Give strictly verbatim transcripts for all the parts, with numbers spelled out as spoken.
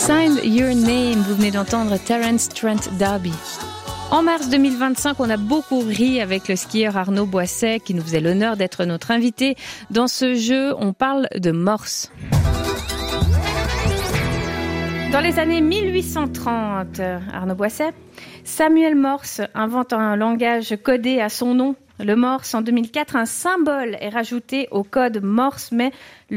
Sign Your Name, vous venez d'entendre Terence Trent D'Arby. En mars deux mille vingt-cinq, on a beaucoup ri avec le skieur Arnaud Boisset qui nous faisait l'honneur d'être notre invité. Dans ce jeu, on parle de morse. Dans les années mille huit cent trente, Arnaud Boisset, Samuel Morse invente un langage codé à son nom, le Morse. En deux mille quatre, un symbole est rajouté au code Morse, mais lequel ?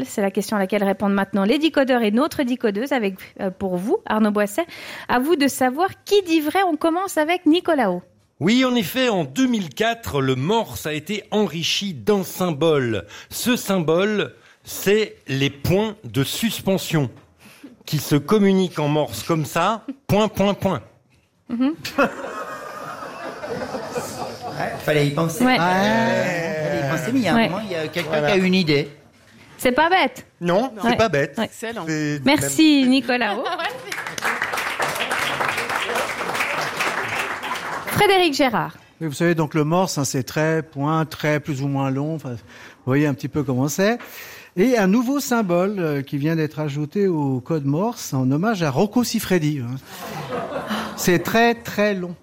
C'est la question à laquelle répondent maintenant les décodeurs et notre décodeuse avec, euh, pour vous, Arnaud Boisset. À vous de savoir qui dit vrai. On commence avec Nicolas. Oui, en effet, en deux mille quatre, le Morse a été enrichi d'un symbole. Ce symbole, c'est les points de suspension qui se communiquent en Morse comme ça, point, point, point. Mm-hmm. Ouais, fallait y penser. Ouais. Ah, fallait y penser, mais il y a un ouais. moment, il y a quelqu'un Voilà. qui a une idée. C'est pas bête. Non, Non. c'est Ouais. pas bête. Ouais. Excellent. C'est Merci même- Nicolas. Frédéric Gérard. Oui, vous savez, donc le morse, hein, c'est très, point, très, plus ou moins long. Enfin, vous voyez un petit peu comment c'est. Et un nouveau symbole euh, qui vient d'être ajouté au code morse en hommage à Rocco Siffredi. Hein. C'est très, très long.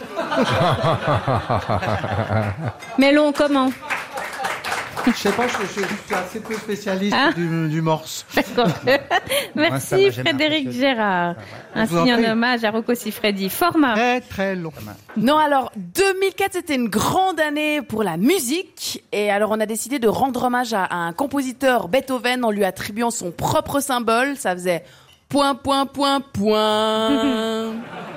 Mais long comment ? Je sais pas, je, je- je suis assez peu spécialiste Hein du, du morse. D'accord. Moi, ça m'a Merci jamais Frédéric impressionné. Gérard. Je Un vous en signe en prie. hommage à Rocco Siffredi. Format. Très, très long. Non, alors, deux mille quatre, c'était une grande année pour la musique. Et alors, on a décidé de rendre hommage à, à un compositeur, Beethoven, en lui attribuant son propre symbole. Ça faisait point, point, point, point.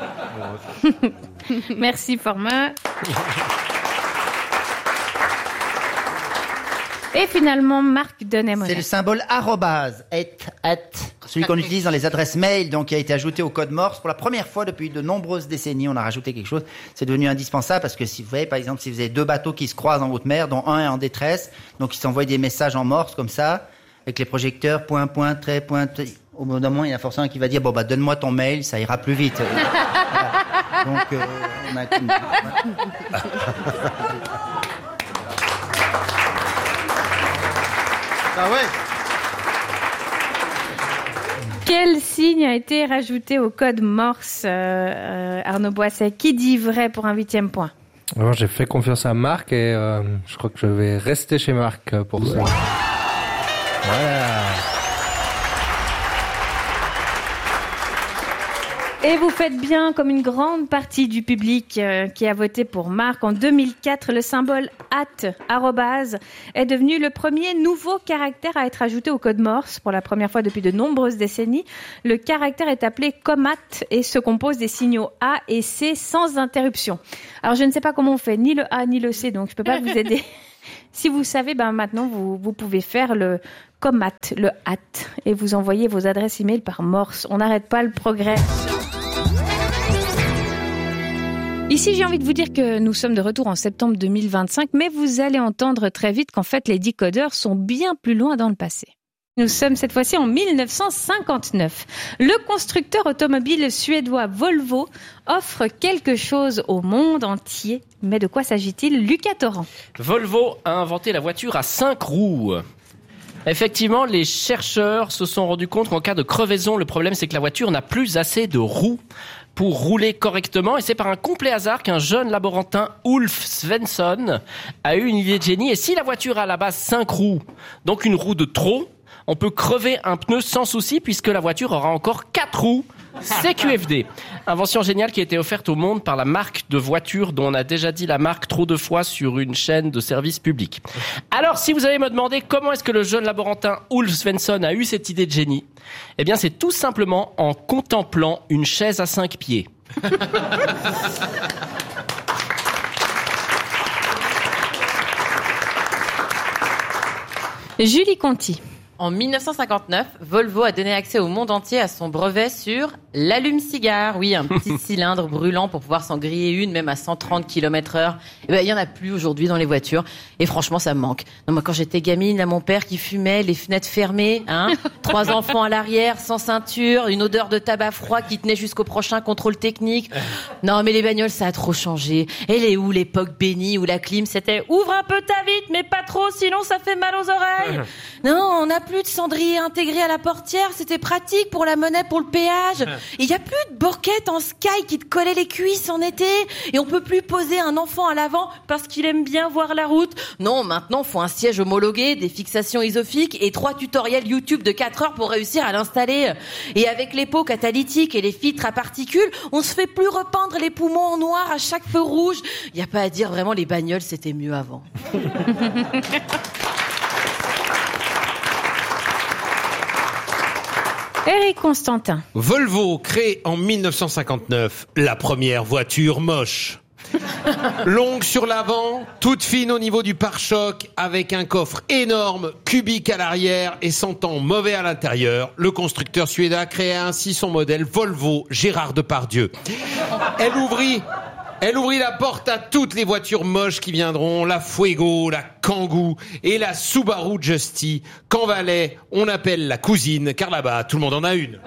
Merci Format. Et finalement, Marc Denet-Monet. C'est le symbole arrobase, et, et, celui qu'on utilise dans les adresses mail, donc qui a été ajouté au code Morse pour la première fois depuis de nombreuses décennies. On a rajouté quelque chose. C'est devenu indispensable parce que si vous voyez, par exemple, si vous avez deux bateaux qui se croisent en haute mer, dont un est en détresse, donc ils s'envoient des messages en Morse comme ça, avec les projecteurs, point, point, trait, point, trait. Au bout d'un moment, il y a forcément un qui va dire, bon, bah, donne-moi ton mail, ça ira plus vite. Voilà. Donc, euh, on a... Ah ouais. Quel signe a été rajouté au code Morse, euh, euh, Arnaud Boisset ? Qui dit vrai pour un huitième point ? Alors, j'ai fait confiance à Marc et euh, je crois que je vais rester chez Marc pour ça. Voilà. Et vous faites bien comme une grande partie du public euh, qui a voté pour Marc. En deux mille quatre, le symbole at, arrobase, est devenu le premier nouveau caractère à être ajouté au code Morse pour la première fois depuis de nombreuses décennies. Le caractère est appelé comat et se compose des signaux A et C sans interruption. Alors je ne sais pas comment on fait ni le A ni le C, donc je peux pas vous aider. Si vous savez, ben maintenant vous, vous pouvez faire le comat, le at, et vous envoyez vos adresses email par Morse. On n'arrête pas le progrès. Ici, j'ai envie de vous dire que nous sommes de retour en septembre deux mille vingt-cinq, mais vous allez entendre très vite qu'en fait, les décodeurs sont bien plus loin dans le passé. Nous sommes cette fois-ci en mille neuf cent cinquante-neuf. Le constructeur automobile suédois Volvo offre quelque chose au monde entier. Mais de quoi s'agit-il, Lucas Torrent ? Volvo a inventé la voiture à cinq roues. Effectivement, les chercheurs se sont rendus compte qu'en cas de crevaison, le problème c'est que la voiture n'a plus assez de roues pour rouler correctement, et c'est par un complet hasard qu'un jeune laborantin, Ulf Svensson, a eu une idée de génie. Et si la voiture a à la base cinq roues, donc une roue de trop, on peut crever un pneu sans souci puisque la voiture aura encore quatre roues. C Q F D. Invention géniale qui a été offerte au monde par la marque de voiture dont on a déjà dit la marque trop de fois sur une chaîne de service public. Alors, si vous allez me demander comment est-ce que le jeune laborantin Ulf Svensson a eu cette idée de génie, eh bien, c'est tout simplement en contemplant une chaise à cinq pieds. Julie Conti. En mille neuf cent cinquante-neuf, Volvo a donné accès au monde entier à son brevet sur L'allume-cigare, oui, un petit cylindre brûlant pour pouvoir s'en griller une, même à cent trente kilomètres heure. Eh ben, il y en a plus aujourd'hui dans les voitures. Et franchement, ça me manque. Non, moi, quand j'étais gamine, là, mon père qui fumait, les fenêtres fermées, hein, trois enfants à l'arrière, sans ceinture, une odeur de tabac froid qui tenait jusqu'au prochain contrôle technique. Non, mais les bagnoles, ça a trop changé. Elle est où l'époque bénie où la clim, c'était ouvre un peu ta vitre, mais pas trop, sinon ça fait mal aux oreilles. Non, on n'a plus de cendrier intégré à la portière, c'était pratique pour la monnaie, pour le péage. Il y a plus de borquettes en sky qui te collaient les cuisses en été. Et on peut plus poser un enfant à l'avant parce qu'il aime bien voir la route. Non, maintenant, faut un siège homologué, des fixations isophiques et trois tutoriels YouTube de quatre heures pour réussir à l'installer. Et avec les pots catalytiques et les filtres à particules, on se fait plus repeindre les poumons en noir à chaque feu rouge. Il y a pas à dire, vraiment, les bagnoles, c'était mieux avant. Éric Constantin. Volvo crée en mille neuf cent cinquante-neuf la première voiture moche. Longue sur l'avant, toute fine au niveau du pare-choc, avec un coffre énorme, cubique à l'arrière et sentant mauvais à l'intérieur, le constructeur suédois créa ainsi son modèle Volvo Gérard Depardieu. Elle ouvrit... Elle ouvrit la porte à toutes les voitures moches qui viendront, la Fuego, la Kangoo et la Subaru Justy, qu'en Valais, on appelle la cousine, car là-bas, tout le monde en a une.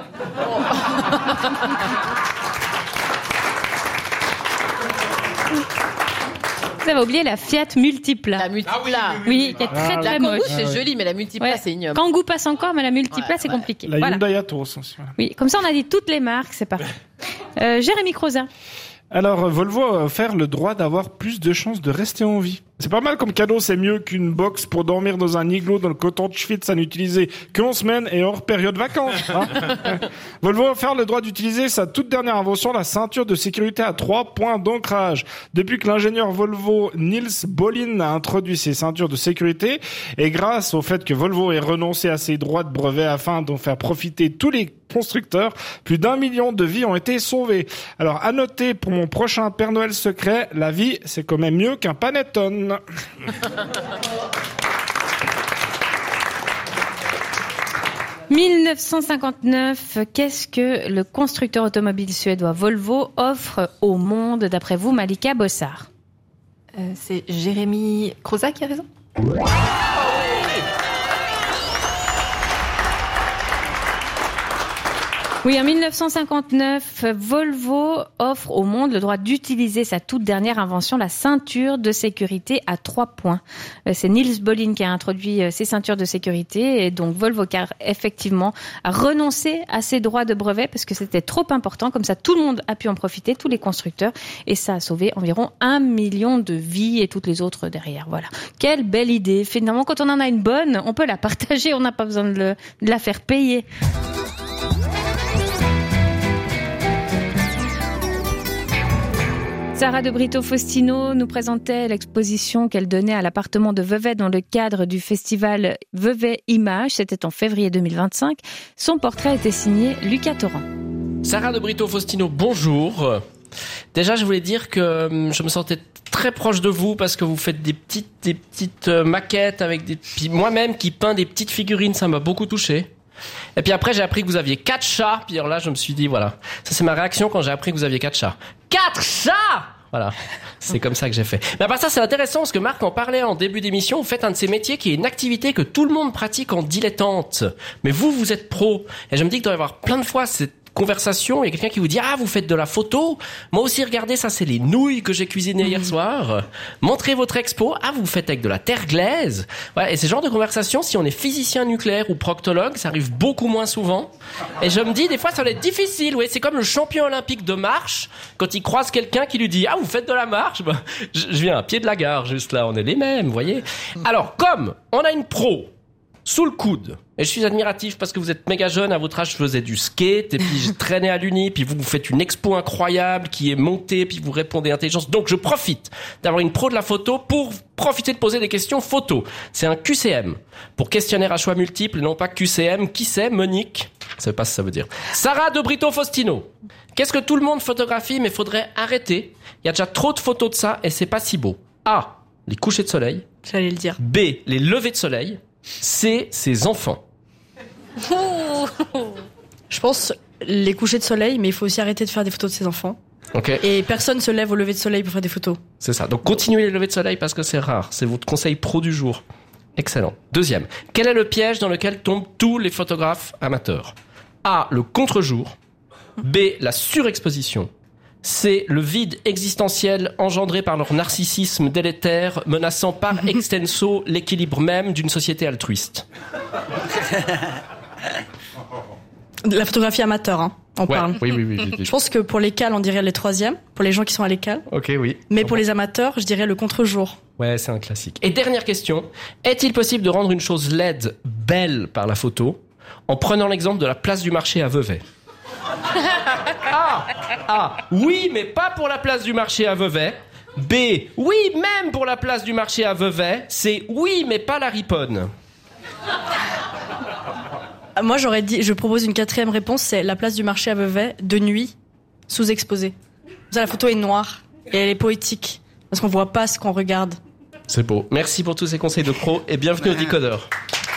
Vous avez oublié la Fiat Multipla. La Multipla. Ah oui, Oui, qui est très La très Kangoo, moche. c'est joli, mais la Multipla, Ouais. c'est ignoble. Kangoo passe encore, mais la Multipla, Ouais, c'est ouais. compliqué. La Voilà. Hyundai Atos aussi. Voilà. Oui, comme ça, on a dit toutes les marques, c'est parfait. Euh, Jérémy Croza. Alors, Volvo a offert le droit d'avoir plus de chances de rester en vie. C'est pas mal comme cadeau, c'est mieux qu'une box pour dormir dans un igloo dans le coton de Schwytz à n'utiliser qu'en semaine et hors période vacances. Hein. Volvo a offert le droit d'utiliser sa toute dernière invention, la ceinture de sécurité à trois points d'ancrage. Depuis que l'ingénieur Volvo Niels Bohlin a introduit ces ceintures de sécurité, et grâce au fait que Volvo ait renoncé à ses droits de brevet afin d'en faire profiter tous les constructeurs, plus d'un million de vies ont été sauvées. Alors, à noter pour mon prochain Père Noël secret, la vie, c'est quand même mieux qu'un panettone. mille neuf cent cinquante-neuf, qu'est-ce que le constructeur automobile suédois Volvo offre au monde, d'après vous, Malika Bossard? Euh, c'est Jérémy Croza qui a raison. Oui, en mille neuf cent cinquante-neuf, Volvo offre au monde le droit d'utiliser sa toute dernière invention, la ceinture de sécurité à trois points. C'est Niels Bohlin qui a introduit ces ceintures de sécurité et donc Volvo car effectivement a renoncé à ses droits de brevet parce que c'était trop important. Comme ça, tout le monde a pu en profiter, tous les constructeurs, et ça a sauvé environ un million de vies et toutes les autres derrière. Voilà. Quelle belle idée. Finalement, quand on en a une bonne, on peut la partager, on n'a pas besoin de, le, de la faire payer. Sarah de Brito-Faustino nous présentait l'exposition qu'elle donnait à l'appartement de Vevey dans le cadre du festival Vevey Images. C'était en février deux mille vingt-cinq. Son portrait était signé Lucas Torrent. Sarah de Brito-Faustino, bonjour. Déjà, je voulais dire que je me sentais très proche de vous parce que vous faites des petites, des petites maquettes avec des, puis moi-même qui peins des petites figurines, ça m'a beaucoup touché. Et puis après, j'ai appris que vous aviez quatre chats. Puis alors là, je me suis dit, voilà. Ça, c'est ma réaction quand j'ai appris que vous aviez quatre chats. Quatre chats! Voilà. C'est comme ça que j'ai fait. Mais à part ça, c'est intéressant parce que Marc en parlait en début d'émission. Vous faites un de ces métiers qui est une activité que tout le monde pratique en dilettante. Mais vous, vous êtes pro. Et je me dis qu'il doit y avoir plein de fois cette conversation, il y a quelqu'un qui vous dit « Ah, vous faites de la photo ?» Moi aussi, regardez, ça, c'est les nouilles que j'ai cuisinées hier soir. Montrez votre expo. « Ah, vous faites avec de la terre glaise ?» Ouais, et ce genre de conversation, si on est physicien nucléaire ou proctologue, ça arrive beaucoup moins souvent. Et je me dis, des fois, ça va être difficile. Ouais, c'est comme le champion olympique de marche, quand il croise quelqu'un qui lui dit « Ah, vous faites de la marche ?» Ben, je viens à pied de la gare, juste là. On est les mêmes, vous voyez. Alors, comme on a une pro sous le coude, et je suis admiratif parce que vous êtes méga jeune, à votre âge je faisais du skate, et puis j'ai traîné à l'Uni, puis vous, vous faites une expo incroyable qui est montée, puis vous répondez intelligence. Donc je profite d'avoir une pro de la photo pour profiter de poser des questions photo. C'est un Q C M, pour questionnaire à choix multiples, non pas Q C M. Qui c'est, Monique? Je sais pas ce que ça veut dire. Sarah de Brito-Faustino. Qu'est-ce que tout le monde photographie, mais faudrait arrêter? Il y a déjà trop de photos de ça, et c'est pas si beau. A. Les couchers de soleil. J'allais le dire. B. Les levées de soleil. C. Ses enfants. Je pense les couchers de soleil, mais il faut aussi arrêter de faire des photos de ses enfants. Ok. Et personne se lève au lever de soleil pour faire des photos. C'est ça. Donc continuez les levées de soleil parce que c'est rare. C'est votre conseil pro du jour. Excellent. Deuxième. Quel est le piège dans lequel tombent tous les photographes amateurs? A. Le contre-jour. B. La surexposition. C. Le vide existentiel engendré par leur narcissisme délétère, menaçant par extenso l'équilibre même d'une société altruiste. La photographie amateur, hein, on Ouais, parle. oui, oui, oui, oui, oui. Je pense que pour les cales, on dirait les troisièmes, pour les gens qui sont à l'école. Ok, oui. Mais pour les amateurs, je dirais le contre-jour. Ouais, c'est un classique. Et dernière question. Est-il possible de rendre une chose laide belle par la photo en prenant l'exemple de la place du marché à Vevey? A. A. Oui, mais pas pour la place du marché à Vevey. B. Oui, même pour la place du marché à Vevey. C. Oui, mais pas la Riponne. Moi, j'aurais dit, je propose une quatrième réponse, c'est la place du marché à Vevey, de nuit, sous-exposée. Ça, la photo est noire et elle est poétique parce qu'on voit pas ce qu'on regarde. C'est beau. Merci pour tous ces conseils de pro et bienvenue au Décodeur.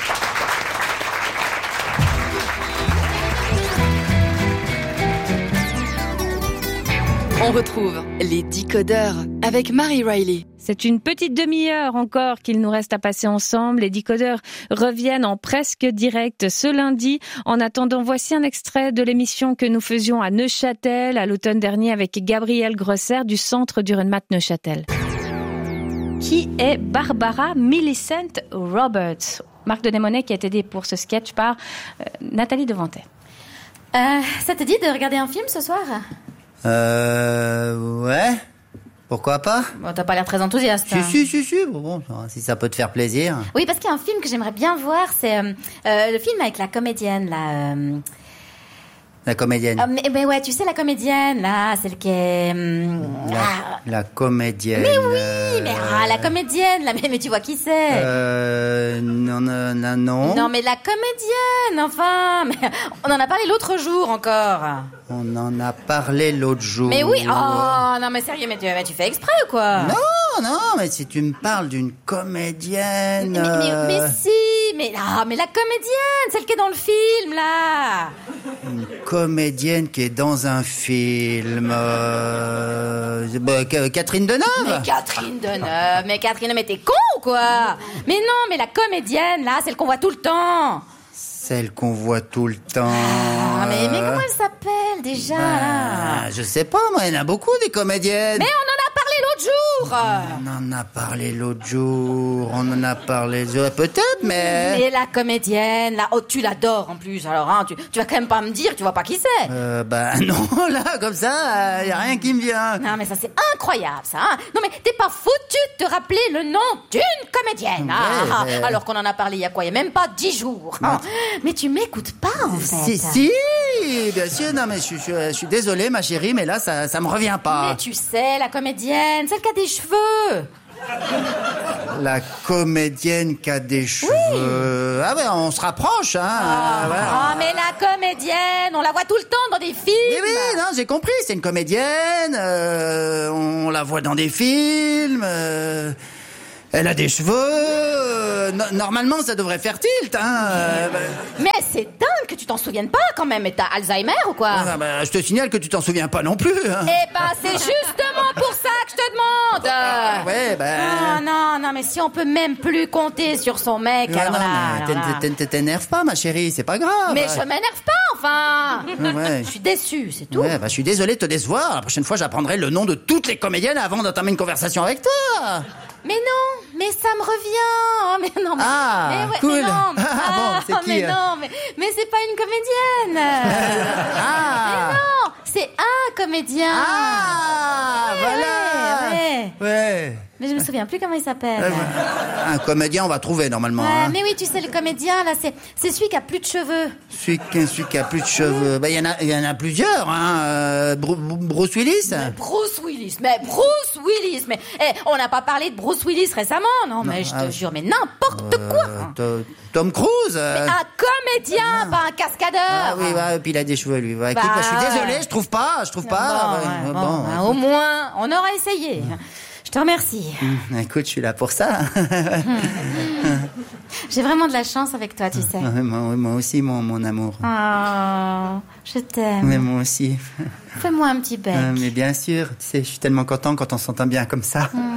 On retrouve les Décodeurs avec Marie Riley. C'est une petite demi-heure encore qu'il nous reste à passer ensemble. Les Décodeurs reviennent en presque direct ce lundi. En attendant, voici un extrait de l'émission que nous faisions à Neuchâtel à l'automne dernier avec Gabriel Grosser du Centre du Runmat Neuchâtel. Qui est Barbara Millicent Roberts? Marc de Desmonnets qui a été aidé pour ce sketch par euh, Nathalie Devantet. Euh, ça te dit de regarder un film ce soir? Euh... Ouais. Pourquoi pas? Bon, t'as pas l'air très enthousiaste. Si, hein. si, si, si. Bon, bon, si ça peut te faire plaisir. Oui, parce qu'il y a un film que j'aimerais bien voir, c'est euh, euh, le film avec la comédienne, là... Euh... La comédienne. Ah, mais, mais ouais, tu sais, la comédienne, là, celle qui est... hum, La, ah. la comédienne. Mais oui, euh... mais ah, la comédienne, là, mais, mais tu vois qui c'est? Euh... Non, non, non, non. Non, mais la comédienne, enfin. Mais on en a parlé l'autre jour encore. On en a parlé l'autre jour. Mais oui, oh, non, mais sérieux, mais tu, mais tu fais exprès ou quoi? Non, non, mais si tu me parles d'une comédienne... Mais, mais, mais, euh, mais si, mais, ah, mais la comédienne, celle qui est dans le film, là. Une comédienne qui est dans un film... Euh... Bah, Catherine Deneuve. Mais Catherine Deneuve, mais Catherine, mais t'es con ou quoi? Mais non, mais la comédienne, là, celle qu'on voit tout le temps. Celle qu'on voit tout le temps... Ah, mais, mais comment elle s'appelle, déjà, bah, là? Je sais pas, moi, il y en a beaucoup, des comédiennes. Mais on en a parlé l'autre jour. On en a parlé l'autre jour, on en a parlé... Peut-être, mais... Mais la comédienne, là, oh, tu l'adores en plus, alors, hein, tu, tu vas quand même pas me dire, tu vois pas qui c'est. Euh, bah non, là, comme ça, y a rien qui me vient. Non, mais ça, c'est incroyable, ça, hein. Non, mais t'es pas foutu de te rappeler le nom d'une comédienne, Ouais, ah, ouais. alors qu'on en a parlé il y a quoi, il y a même pas dix jours, hein. Mais tu m'écoutes pas, en fait. Si, si, bien sûr, non, mais je, suis- je, je suis désolé, ma chérie, mais là, ça, ça me revient pas. Mais tu sais, la comédienne, celle qui a des cheveux. La comédienne qui a des cheveux... Ah ouais, on se rapproche, hein. Ah, euh, voilà. ah, mais la comédienne, on la voit tout le temps dans des films. Oui, oui, non, j'ai compris, c'est une comédienne, euh, on la voit dans des films, euh, elle a des cheveux, euh, no- normalement ça devrait faire tilt, hein. euh, bah, Mais c'est dingue que tu t'en souviennes pas quand même, mais t'as Alzheimer ou quoi? ah, bah, je te signale que tu t'en souviens pas non plus, hein. Eh ben, c'est justement pour ça que je te demande. Ouais, ben... Non, non, non, mais si on peut même plus compter sur son mec, Non, alors non, là, mais alors t'é- là. t'é- t'é- t'énerve pas, ma chérie, c'est pas grave. Mais je m'énerve pas, enfin. Ouais. Je suis déçue, c'est tout. Ouais, bah, je suis désolé de te décevoir. La prochaine fois, j'apprendrai le nom de toutes les comédiennes avant d'entamer une conversation avec toi. Mais non, mais ça me revient. Oh, mais non, mais, Ah, mais ouais, cool. mais non, mais, Ah, bon, c'est ah, qui, mais euh non, mais, mais c'est pas une comédienne. Ah. Mais non, c'est un comédien. Ah, Ouais, voilà. ouais, ouais. Ouais. Mais je me souviens plus comment il s'appelle. Un comédien, on va trouver normalement. Ouais, hein. mais oui, tu sais, le comédien, là, c'est, c'est celui qui a plus de cheveux. Celui qui, celui qui a plus de cheveux. Bah, il y en a, il y en a plusieurs, hein. Euh, Bru- Bruce Willis. Bruce Willis, mais Bruce Willis, mais eh, on n'a pas parlé de Bruce Willis récemment, non, mais je te ah, jure, mais n'importe quoi. To- Tom Cruise. euh. Un comédien, pas un cascadeur. Ah oui, ouais, et puis il a des cheveux, lui. Ouais, écoute, Bah, bah, je suis ouais. désolé, je trouve pas, je trouve Bon, pas. ouais, Ouais, bon, bon, bah, écoute. au moins, on aura essayé. Je te remercie. Hum, Écoute, je suis là pour ça. J'ai vraiment de la chance avec toi, tu sais. Ouais, moi, moi aussi, mon, mon amour. Oh, Je t'aime. Mais moi aussi. Fais-moi un petit bec. Euh, mais bien sûr, tu sais, je suis tellement content quand on s'entend bien comme ça. Mm.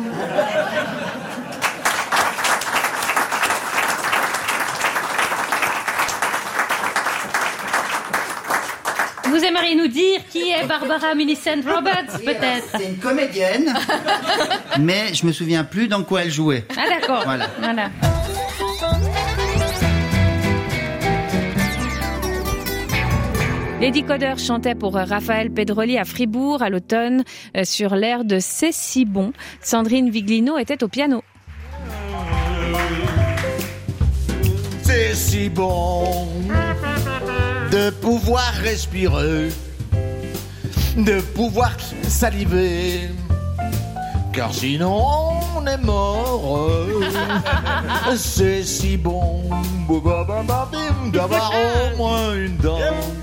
Vous aimeriez nous dire qui est Barbara Millicent Roberts, peut-être? C'est une comédienne, mais je me souviens plus dans quoi elle jouait. Ah d'accord. Voilà. Voilà. Les Décodeurs chantaient pour Raphaël Pedroli à Fribourg à l'automne euh, sur l'air de C'est si bon. Sandrine Viglino était au piano. C'est si bon de pouvoir respirer, de pouvoir saliver, car sinon on est mort. C'est si bon d'avoir au moins une dent.